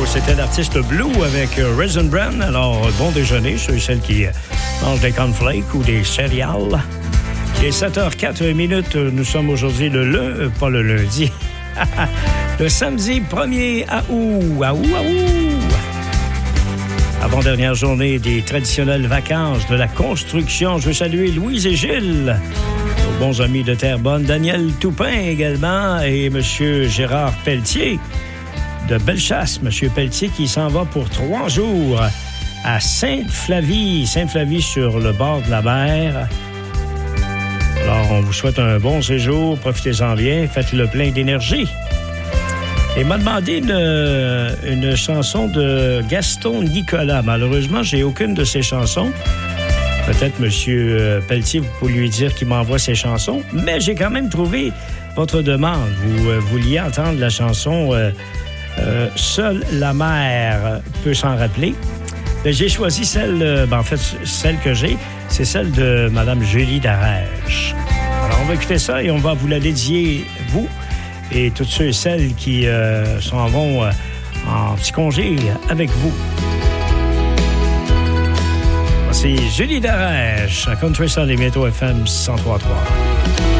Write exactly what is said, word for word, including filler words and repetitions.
C'était l'artiste Blue avec Raisin Bran. Alors, bon déjeuner, ceux et celles qui mangent des cornflakes ou des céréales. Il est sept heures quatre minutes. Nous sommes aujourd'hui le lundi, pas le lundi, le samedi premier août. Août, août. Avant-dernière journée des traditionnelles vacances de la construction. Je veux saluer Louise et Gilles, nos bons amis de Terrebonne, Daniel Toupin également et M. Gérard Pelletier de Bellechasse. M. Pelletier qui s'en va pour trois jours à Sainte-Flavie, Sainte-Flavie sur le bord de la mer. Alors, on vous souhaite un bon séjour, profitez-en bien, faites le plein d'énergie. Et m'a demandé une, une chanson de Gaston Nicolas. Malheureusement, j'ai aucune de ses chansons. Peut-être, M. Pelletier, vous pouvez lui dire qu'il m'envoie ses chansons. Mais j'ai quand même trouvé votre demande. Vous euh, vouliez entendre la chanson euh, euh, « Seule la mer peut s'en rappeler ». Mais j'ai choisi celle, euh, ben, en fait, celle que j'ai, c'est celle de Mme Julie Darèche. Alors, on va écouter ça et on va vous la dédier, vous, et tous ceux et celles qui euh, s'en vont euh, en petit congé avec vous. C'est Julie Darèche, à Country Sun et bientôt F M cent trois point trois.